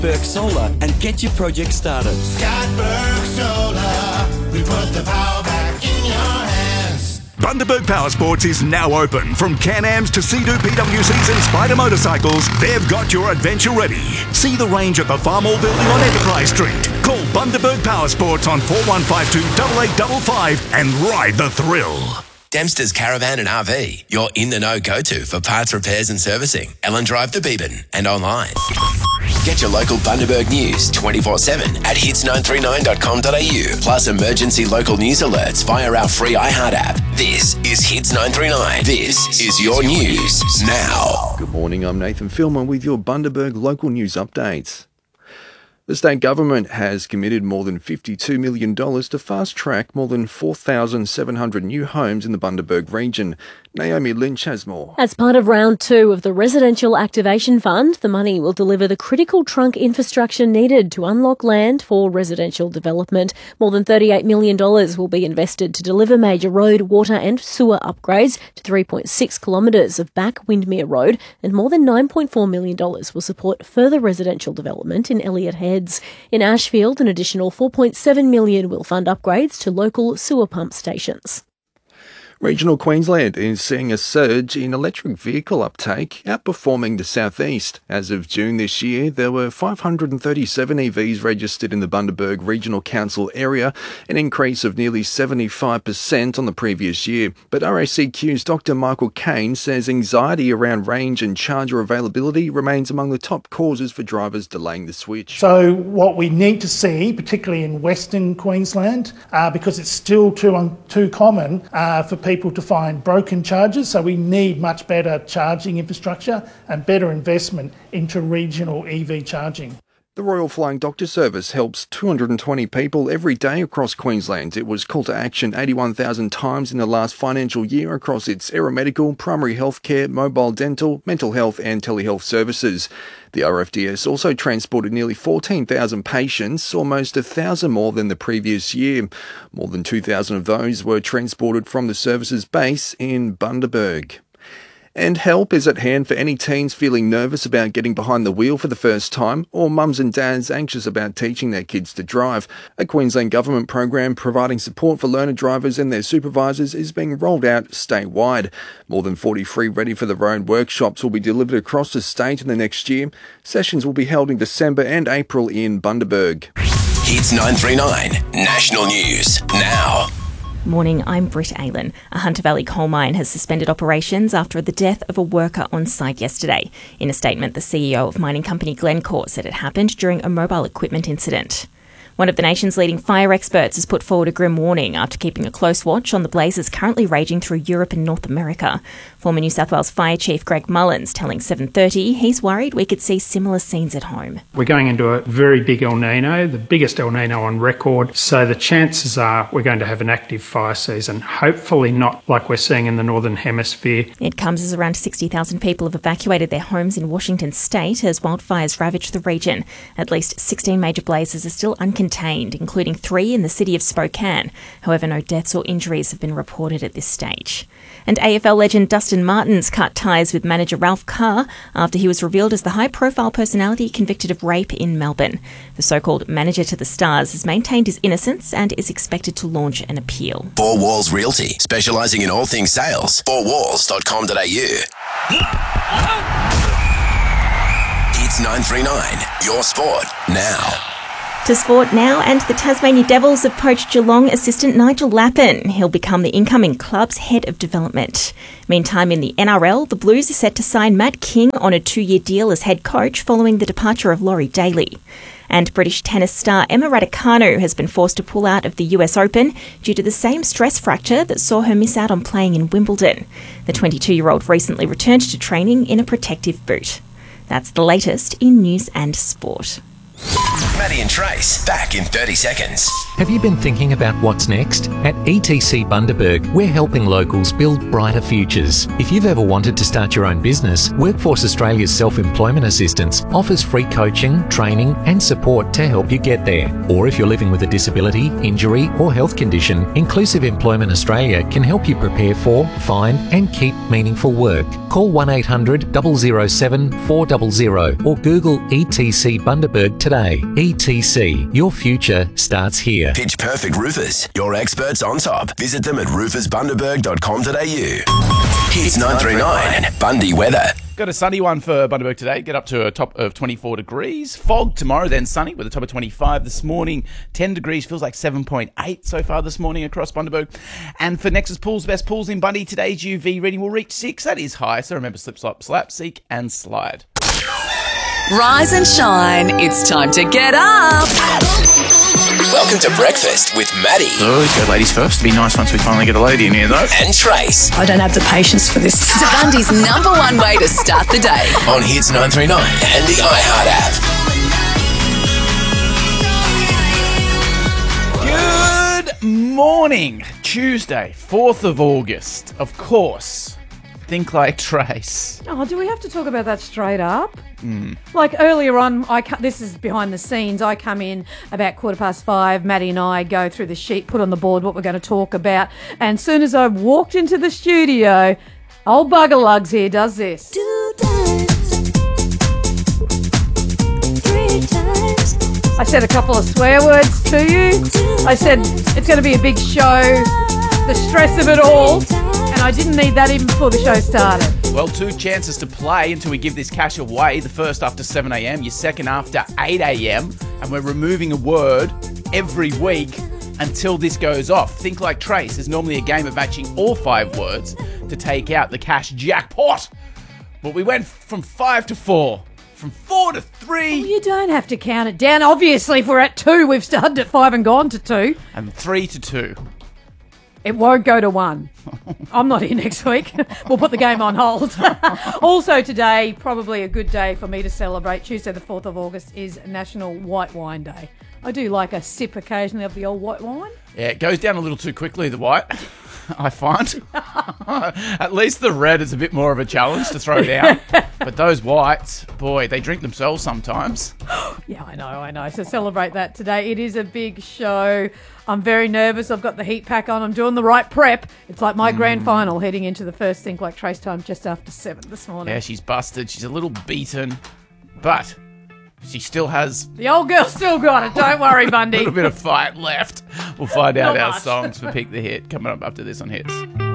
Burke Solar and get your project started. Scott Burke Solar, we put the power back in your hands. Bundaberg Power Sports is now open. From Can-Ams to Sea-Doo PWCs and Spider motorcycles, they've got your adventure ready. See the range at the Farmall Building on Enterprise Street. Call Bundaberg Power Sports on 4152 8855 and ride the thrill. Dempster's Caravan and RV, your in-the-know go-to for parts repairs and servicing. Ellen Drive to Beebyn and online. Get your local Bundaberg news 24/7 at hits939.com.au, plus emergency local news alerts via our free iHeart app. This is Hits 939. This is your news now. Good morning, I'm Nathan Filmer with your Bundaberg local news updates. The state government has committed more than $52 million to fast-track more than 4,700 new homes in the Bundaberg region. Naomi Lynch has more. As part of round 2 of the Residential Activation Fund, the money will deliver the critical trunk infrastructure needed to unlock land for residential development. More than $38 million will be invested to deliver major road, water and sewer upgrades to 3.6 kilometres of Back Windmere Road, and more than $9.4 million will support further residential development in Elliott Heads. In Ashfield, an additional $4.7 million will fund upgrades to local sewer pump stations. Regional Queensland is seeing a surge in electric vehicle uptake, outperforming the southeast. As of June this year, there were 537 EVs registered in the Bundaberg Regional Council area, an increase of nearly 75% on the previous year. But RACQ's Dr. Michael Kane says anxiety around range and charger availability remains among the top causes for drivers delaying the switch. So what we need to see, particularly in Western Queensland, because it's still too common for people to find broken chargers, so we need much better charging infrastructure and better investment into regional EV charging. The Royal Flying Doctor Service helps 220 people every day across Queensland. It was called to action 81,000 times in the last financial year across its aeromedical, primary healthcare, mobile dental, mental health and telehealth services. The RFDS also transported nearly 14,000 patients, almost 1,000 more than the previous year. More than 2,000 of those were transported from the service's base in Bundaberg. And help is at hand for any teens feeling nervous about getting behind the wheel for the first time, or mums and dads anxious about teaching their kids to drive. A Queensland Government program providing support for learner drivers and their supervisors is being rolled out statewide. More than 40 free Ready for the Road workshops will be delivered across the state in the next year. Sessions will be held in December and April in Bundaberg. Hits 939 National News now. Morning, I'm Britt Aylen. A Hunter Valley coal mine has suspended operations after the death of a worker on site yesterday. In a statement, the CEO of mining company Glencore said it happened during a mobile equipment incident. One of the nation's leading fire experts has put forward a grim warning after keeping a close watch on the blazes currently raging through Europe and North America. Former New South Wales Fire Chief Greg Mullins telling 7:30 he's worried we could see similar scenes at home. We're going into a very big El Nino, the biggest El Nino on record, so the chances are we're going to have an active fire season, hopefully not like we're seeing in the Northern Hemisphere. It comes as around 60,000 people have evacuated their homes in Washington state as wildfires ravage the region. At least 16 major blazes are still uncontained, including 3 in the city of Spokane. However, no deaths or injuries have been reported at this stage. And AFL legend Dustin Martin's cut ties with manager Ralph Carr after he was revealed as the high-profile personality convicted of rape in Melbourne. The so-called manager to the Stars has maintained his innocence and is expected to launch an appeal. Four Walls Realty, specialising in all things sales. fourwalls.com.au. Hits 939, your sport now. To sport now, and the Tasmania Devils have poached Geelong assistant Nigel Lappin. He'll become the incoming club's head of development. Meantime, in the NRL, the Blues are set to sign Matt King on a 2-year deal as head coach following the departure of Laurie Daly. And British tennis star Emma Raducanu has been forced to pull out of the US Open due to the same stress fracture that saw her miss out on playing in Wimbledon. The 22-year-old recently returned to training in a protective boot. That's the latest in news and sport. Maddie and Trace, back in 30 seconds. Have you been thinking about what's next? At ETC Bundaberg, we're helping locals build brighter futures. If you've ever wanted to start your own business, Workforce Australia's Self-Employment Assistance offers free coaching, training and support to help you get there. Or if you're living with a disability, injury or health condition, Inclusive Employment Australia can help you prepare for, find and keep meaningful work. Call 1800 007 400 or Google ETC Bundaberg today. ETC, your future starts here. Pitch Perfect Roofers, your experts on top. Visit them at roofersbundaberg.com.au. Hits 939, Bundy weather. Got a sunny one for Bundaberg today. Get up to a top of 24 degrees. Fog tomorrow, then sunny with a top of 25 this morning. 10 degrees, feels like 7.8 so far this morning across Bundaberg. And for Nexus Pools, best pools in Bundy, today's UV reading will reach 6. That is high, so remember slip, slap, seek and slide. Rise and shine. It's time to get up. Welcome to breakfast with Maddie. Let's go ladies first. It'd be nice once we finally get a lady in here, though. And Trace. I don't have the patience for this. It's Bundy's #1 way to start the day. On Hits 939 and the iHeart app. Good morning. Tuesday, 4th of August. Of course. Think like Trace. Oh, do we have to talk about that straight up? Like earlier on, this is behind the scenes. I come in about 5:15. Maddie and I go through the sheet, put on the board what we're going to talk about. And as soon as I walked into the studio, old Bugger Lugs here does this. 2 times, 3 times. I said a couple of swear words to you. I said it's going to be a big show, the stress of it all. And I didn't need that even before the show started. Well, 2 chances to play until we give this cash away. The first after 7 a.m, your second after 8 a.m. And we're removing a word every week until this goes off. Think Like Trace is normally a game of matching all 5 words to take out the cash jackpot. But we went from 5 to 4. From 4 to 3. Well, you don't have to count it down. Obviously, if we're at 2, we've started at 5 and gone to 2. And 3 to 2. It won't go to 1. I'm not here next week. We'll put the game on hold. Also today, probably a good day for me to celebrate. Tuesday the 4th of August is National White Wine Day. I do like a sip occasionally of the old white wine. Yeah, it goes down a little too quickly, the white, I find. At least the red is a bit more of a challenge to throw down. But those whites, boy, they drink themselves sometimes. Yeah, I know. So celebrate that today. It is a big show. I'm very nervous. I've got the heat pack on. I'm doing the right prep. It's like my grand final heading into the first Think Like Trace time just after 7 this morning. Yeah, she's busted. She's a little beaten. But she still has... The old girl still got it. Don't worry, Bundy. A little bit of fight left. We'll find out Not our much. songs for Pick the Hit coming up after this on Hits.